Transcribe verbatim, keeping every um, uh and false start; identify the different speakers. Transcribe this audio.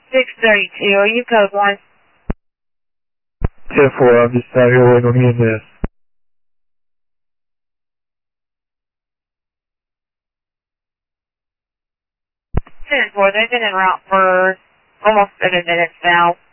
Speaker 1: six thirty-two, are you code one?
Speaker 2: ten four, I'm just out here waiting on E M S.
Speaker 1: ten four, they've been en route for almost seven minutes now.